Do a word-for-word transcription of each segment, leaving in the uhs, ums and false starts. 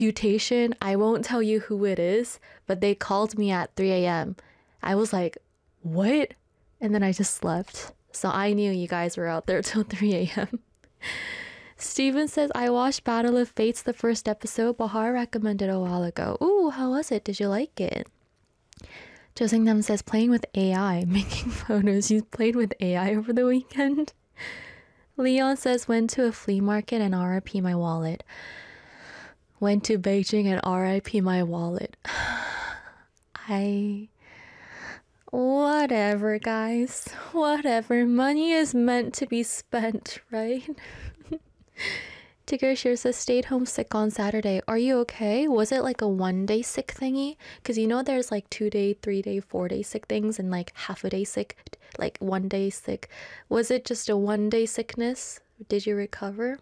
reputation. I won't tell you who it is, but they called me at three a m. I was like, what? And then I just slept. So I knew you guys were out there till three a m. Steven says, I watched Battle of Fates, the first episode. Bahar recommended a while ago. Ooh, how was it? Did you like it? Josingnam says, playing with A I, making photos. You played with A I over the weekend? Leon says, went to a flea market and R I P my wallet. Went to Beijing and R I P my wallet. I... Whatever, guys. Whatever. Money is meant to be spent, right? Tigger says, stayed home sick on Saturday. Are you okay? Was it like a one day sick thingy? Because you know there's like two day, three day, four day sick things and like half a day sick, like one day sick. Was it just a one day sickness? Did you recover?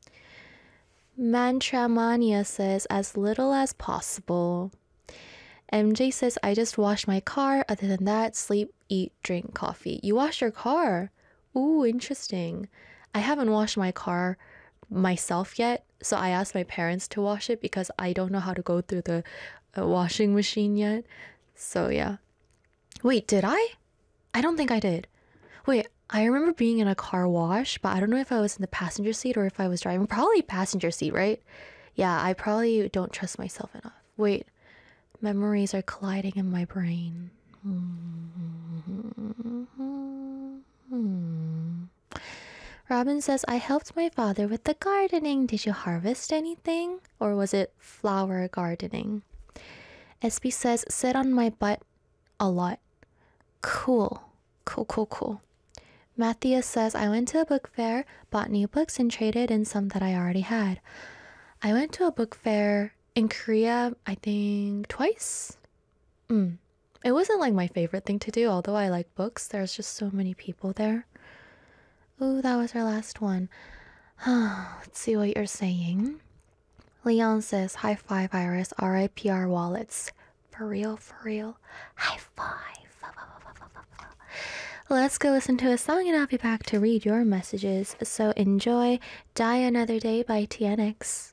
Mantramania says, as little as possible. M J says, I just washed my car. Other than that, sleep, eat, drink coffee. You washed your car? Ooh, interesting. I haven't washed my car myself yet, so I asked my parents to wash it because I don't know how to go through the uh, washing machine yet. So yeah. Wait, did I? I don't think I did. Wait, I remember being in a car wash, but I don't know if I was in the passenger seat or if I was driving. Probably passenger seat, right? Yeah, I probably don't trust myself enough. Wait, memories are colliding in my brain. Hmm. Robin says, I helped my father with the gardening. Did you harvest anything? Or was it flower gardening? S B says, sit on my butt a lot. Cool. Cool, cool, cool. Matthias says, I went to a book fair, bought new books, and traded in some that I already had. I went to a book fair in Korea, I think, twice. Mm. It wasn't like my favorite thing to do, although I like books. There's just so many people there. Ooh, that was our last one. Let's see what you're saying. Leon says, high five, Iris. R I P our wallets. For real, for real. High five. Let's go listen to a song and I'll be back to read your messages. So enjoy Die Another Day by T N X.